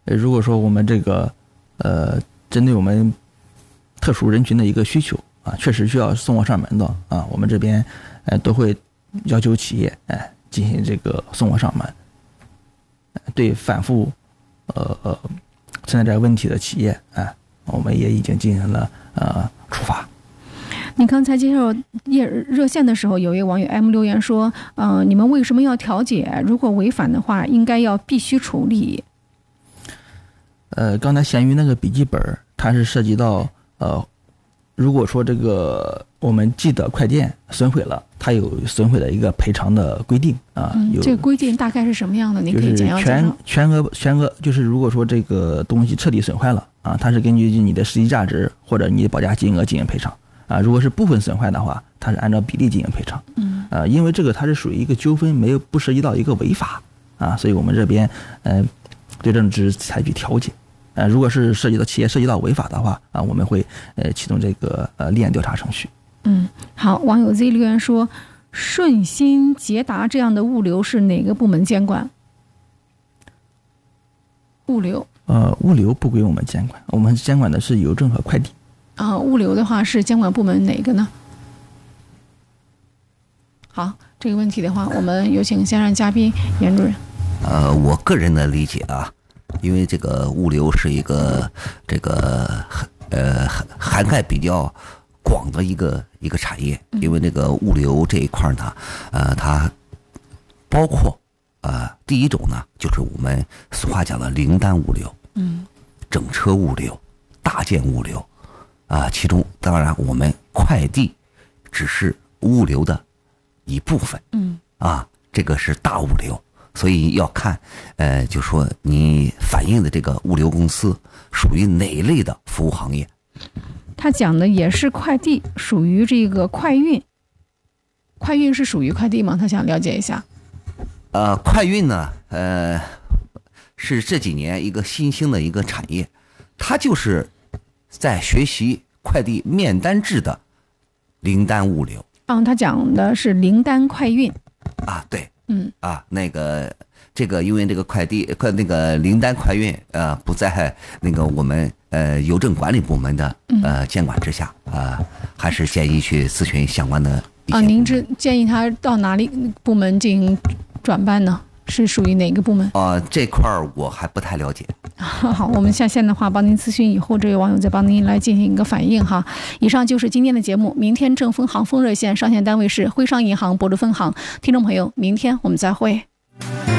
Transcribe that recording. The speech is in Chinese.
如果说我们这个针对我们特殊人群的一个需求啊，确实需要送货上门的啊，我们这边都会要求企业进行这个送货上门。对反复存在这个问题的企业我们也已经进行了处罚。 你刚才接受热线的时候，有一位网友 M 留言说，你们为什么要调解？如果违反的话，应该必须处理。 刚才闲鱼那个笔记本，它是涉及到如果说这个我们寄的快件损毁了，它有损毁的一个赔偿的规定啊。 这个规定大概是什么样的？您可以简要介绍。 全额就是如果说这个东西彻底损坏了啊，它是根据你的实际价值或者你的保价金额进行赔偿啊。如果是部分损坏的话，它是按照比例进行赔偿。因为这个它是属于一个纠纷，不涉及到一个违法啊，所以我们这边对这种只采取调解。如果是企业涉及到违法的话啊，我们会启动这个立案调查程序。 好，网友 Z 留言说，顺心、捷达这样的物流是哪个部门监管？物流不归我们监管，我们监管的是邮政和快递。物流的话是监管部门哪个呢？好，这个问题的话，我们有请现任嘉宾严主任。 我个人的理解啊，因为这个物流是一个涵盖比较广的一个产业，因为这个物流这一块呢，它包括第一种呢，就是我们俗话讲的零单物流，整车物流、大件物流其中当然我们快递只是物流的一部分，这个是大物流。所以要看，就说你反映的这个物流公司属于哪一类的服务行业。 他讲的也是快递，属于这个快运。快运是属于快递吗？他想了解一下。 快运呢，是这几年一个新兴的一个产业，它就是在学习快递面单制的零单物流。 他讲的是零单快运。 对。这个因为这个那个零单快运不在那个我们邮政管理部门的监管之下还是建议去咨询相关的一些您建议他到哪里部门进行转办呢？是属于哪个部门？ 这块我还不太了解。 好，我们下线的话帮您咨询，以后这位网友再帮您来进行一个反应哈。以上就是今天的节目，明天正丰航丰热线上线单位是徽商银行博流分行，听众朋友，明天我们再会。